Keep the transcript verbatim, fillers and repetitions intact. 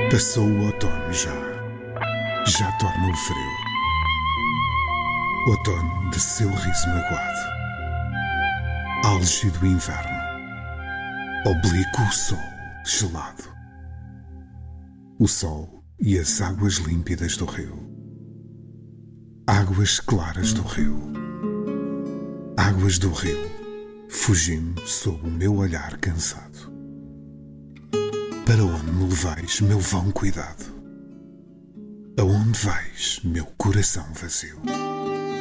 Passou o outono já, já torna o frio. Outono de seu riso magoado. Álgido inverno, oblíquo o sol gelado. O sol e as águas límpidas do rio. Águas claras do rio. Águas do rio, fugindo sob o meu olhar cansado. Para onde me levais, meu vão cuidado? Aonde vais, meu coração vazio?